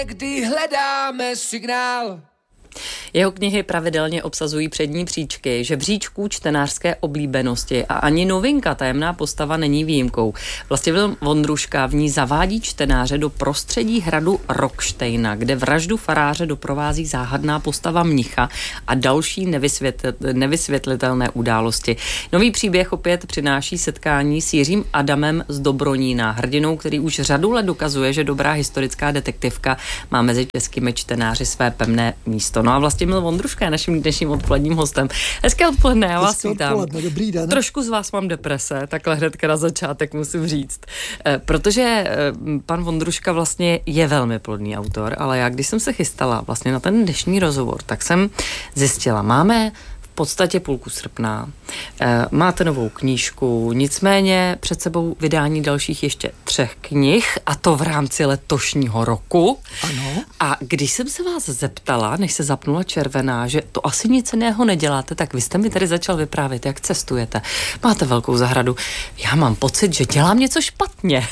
Kdy hledáme signál. Jeho knihy pravidelně obsazují přední příčky žebříčků čtenářské oblíbenosti a ani novinka Tajemná postava není výjimkou. Vlastimil Vondruška v ní zavádí čtenáře do prostředí hradu Rockštejna, kde vraždu faráře doprovází záhadná postava mnicha a další nevysvětlitelné události. Nový příběh opět přináší setkání s Jiřím Adamem z Dobronína, hrdinou, který už řadu let dokazuje, že dobrá historická detektivka má mezi českými čtenáři své pevné místo. No a Vlastimil Vondruška je naším dnešním odpoledním hostem. Hezké odpoledne, já vás vítám. Dobrý den. Trošku z vás mám deprese, takhle hnedka na začátek musím říct. Protože pan Vondruška vlastně je velmi plodný autor, ale já když jsem se chystala vlastně na ten dnešní rozhovor, tak jsem zjistila, máme v podstatě půlku srpna, máte novou knížku, nicméně před sebou vydání dalších ještě 3 knih, a to v rámci letošního roku. Ano. A když jsem se vás zeptala, než se zapnula červená, že to asi nic jiného neděláte, tak vy jste mi tady začal vyprávět, jak cestujete. Máte velkou zahradu. Já mám pocit, že dělám něco špatně.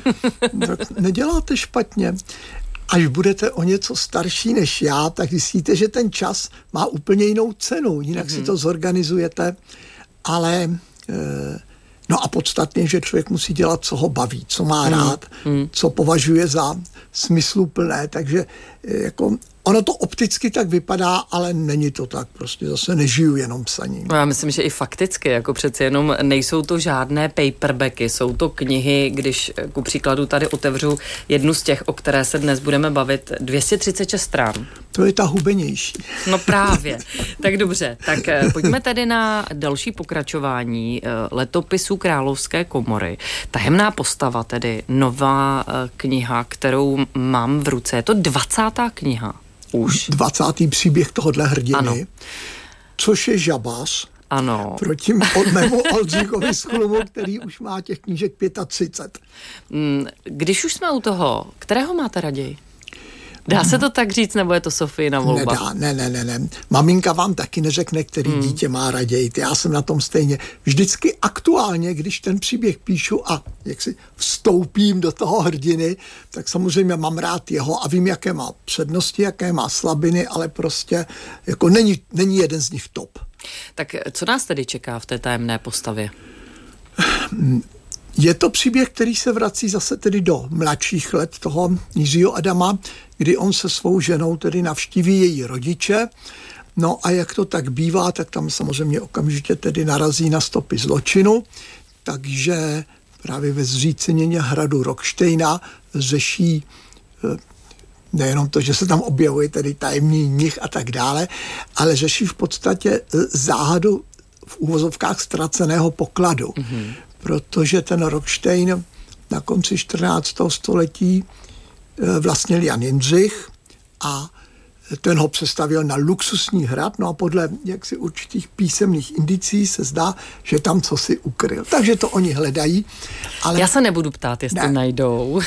Neděláte špatně. Až budete o něco starší než já, tak zjistíte, že ten čas má úplně jinou cenu. Jinak si to zorganizujete, ale no a podstatně, že člověk musí dělat, co ho baví, co má rád, co považuje za smysluplné, takže jako ono to opticky tak vypadá, ale není to tak, prostě zase nežiju jenom psaním. Já myslím, že i fakticky, jako přeci jenom nejsou to žádné paperbacky, jsou to knihy, když ku příkladu tady otevřu jednu z těch, o které se dnes budeme bavit, 236 stran. To je ta hubenější. No právě. Tak dobře, tak pojďme tedy na další pokračování letopisů Královské komory. Tajemná postava, tedy nová kniha, kterou mám v ruce. Je to 20. kniha. Už. 20. příběh tohohle hrdiny, ano. Což je žabař. Ano. Proti mému Oldřichovi z Chlumu, který už má těch knížek 35. Když už jsme u toho, kterého máte raději? Dá se to tak říct, nebo je to Sofijina volba? Nedá, ne. Maminka vám taky neřekne, který dítě má raději. Já jsem na tom stejně. Vždycky aktuálně, když ten příběh píšu a jak si vstoupím do toho hrdiny, tak samozřejmě mám rád jeho a vím, jaké má přednosti, jaké má slabiny, ale prostě jako není jeden z nich top. Tak co nás tedy čeká v té tajemné postavě? Je to příběh, který se vrací zase tedy do mladších let toho Jiřího Adama, kdy on se svou ženou tedy navštíví její rodiče. No a jak to tak bývá, tak tam samozřejmě okamžitě tedy narazí na stopy zločinu, takže právě ve zřícenění hradu Rockštejna řeší nejenom to, že se tam objevuje tedy tajemný mnich a tak dále, ale řeší v podstatě záhadu v uvozovkách ztraceného pokladu. Protože ten Rockštejn na konci 14. století vlastnil Jan Jindřich a ten ho přestavěl na luxusní hrad, no a podle jaksi určitých písemných indicí se zdá, že tam cosi ukryl. Takže to oni hledají. Ale... Já se nebudu ptát, jestli najdou.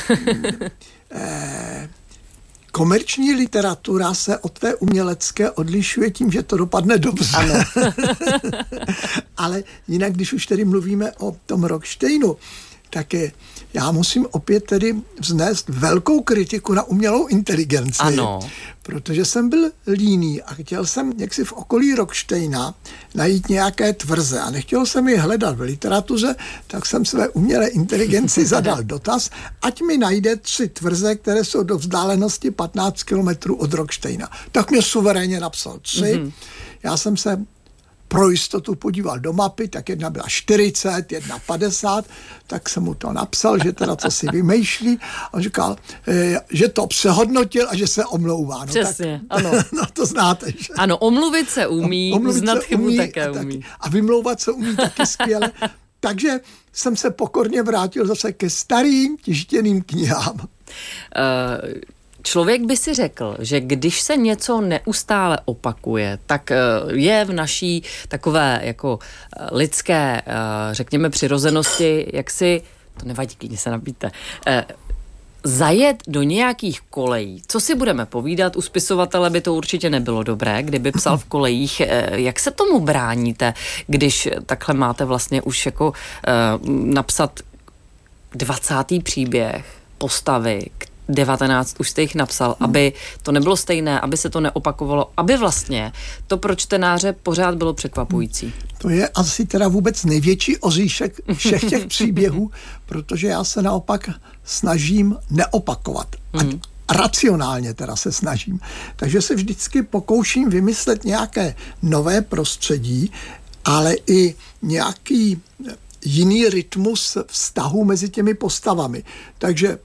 Komerční literatura se od té umělecké odlišuje tím, že to dopadne dobře. Ano. Ale jinak, když už tedy mluvíme o tom Rockštejnu, tak já musím opět tedy vznést velkou kritiku na umělou inteligenci. Ano. Protože jsem byl líný a chtěl jsem jaksi v okolí Rockštejna najít nějaké tvrze a nechtěl jsem je hledat v literatuře, tak jsem své umělé inteligenci zadal dotaz, ať mi najde 3 tvrze, které jsou do vzdálenosti 15 kilometrů od Rockštejna. Tak mě suverénně napsal 3. Já jsem se pro jistotu podíval do mapy, tak jedna byla 40, jedna 50, tak jsem mu to napsal, že teda co si vymýšlí. On říkal, že to přehodnotil a že se omlouvá. No, přesně, tak, ano. No to znáte. Že? Ano, omluvit se umí, uznat chybu také umí. A vymlouvat se umí taky skvěle. Takže jsem se pokorně vrátil zase ke starým tištěným knihám. Člověk by si řekl, že když se něco neustále opakuje, tak je v naší takové jako lidské, řekněme, přirozenosti, jak si, to nevadí, klidně se nabíte, zajet do nějakých kolejí. Co si budeme povídat, u spisovatele by to určitě nebylo dobré, kdyby psal v kolejích. Jak se tomu bráníte, když takhle máte vlastně už jako napsat 20. příběh postavy, 19 už jste jich napsal, aby to nebylo stejné, aby se to neopakovalo, aby vlastně to pro čtenáře pořád bylo překvapující. To je asi teda vůbec největší oříšek všech těch příběhů, protože já se naopak snažím neopakovat. Racionálně teda se snažím. Takže se vždycky pokouším vymyslet nějaké nové prostředí, ale i nějaký jiný rytmus vztahu mezi těmi postavami. Takže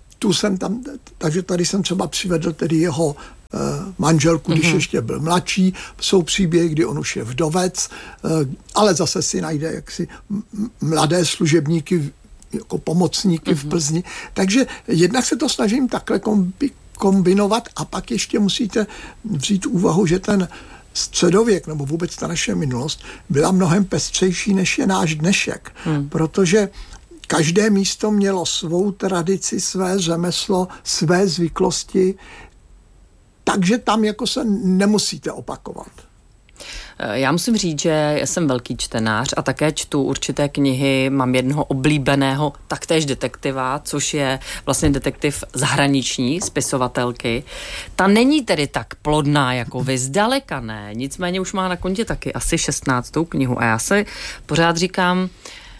tady jsem třeba přivedl tedy jeho manželku, když ještě byl mladší, jsou příběhy, kdy on už je vdovec, ale zase si najde jaksi mladé služebníky jako pomocníky v Plzni. Takže jednak se to snažím takhle kombinovat a pak ještě musíte vzít úvahu, že ten středověk nebo vůbec ta naše minulost byla mnohem pestřejší, než je náš dnešek. Protože každé místo mělo svou tradici, své řemeslo, své zvyklosti, takže tam jako se nemusíte opakovat. Já musím říct, že jsem velký čtenář a také čtu určité knihy. Mám jednoho oblíbeného taktéž detektiva, což je vlastně detektiv zahraniční spisovatelky. Ta není tedy tak plodná jako vy, zdaleka ne. Nicméně už má na kontě taky asi 16. knihu a já se pořád říkám,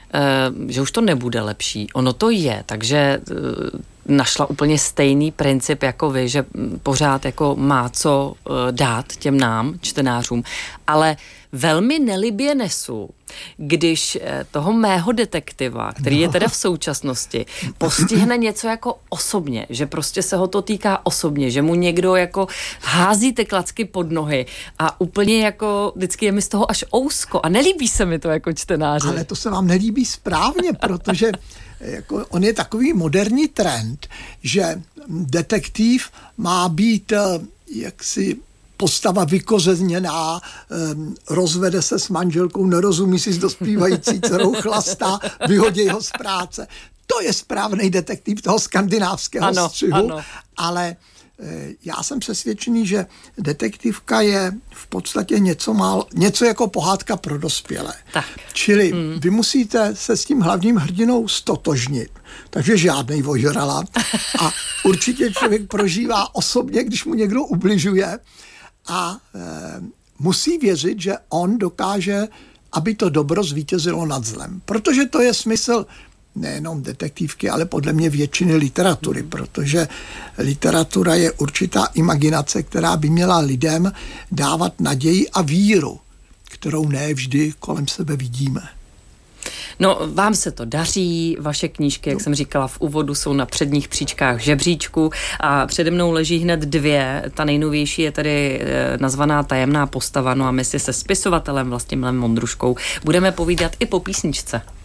že už to nebude lepší. Ono to je, takže našla úplně stejný princip jako vy, že pořád jako má co dát těm nám, čtenářům, ale velmi nelibě nesu, když toho mého detektiva, který je teda v současnosti, postihne něco jako osobně, že prostě se ho to týká osobně, že mu někdo jako hází ty klacky pod nohy a úplně jako vždycky je mi z toho až ousko a nelíbí se mi to jako čtenáři. Ale to se vám nelíbí správně, protože jako on je takový moderní trend, že detektiv má být jaksi postava vykořeněná, rozvede se s manželkou, nerozumí si s dospívající dcerou, chlastá, vyhodí ho z práce. To je správný detektiv toho skandinávského střihu, ale já jsem přesvědčený, že detektivka je v podstatě něco jako pohádka pro dospělé. Tak. Čili vy musíte se s tím hlavním hrdinou stotožnit. Takže žádnej vožrala. A určitě člověk prožívá osobně, když mu někdo ubližuje a musí věřit, že on dokáže, aby to dobro zvítězilo nad zlem. Protože to je smysl nejenom detektivky, ale podle mě většiny literatury, protože literatura je určitá imaginace, která by měla lidem dávat naději a víru, kterou ne vždy kolem sebe vidíme. No, vám se to daří, vaše knížky, jak jsem říkala v úvodu, jsou na předních příčkách žebříčku a přede mnou leží hned dvě. Ta nejnovější je tedy nazvaná Tajemná postava, no a my si se spisovatelem Vlastimilem Vondruškou budeme povídat i po písničce.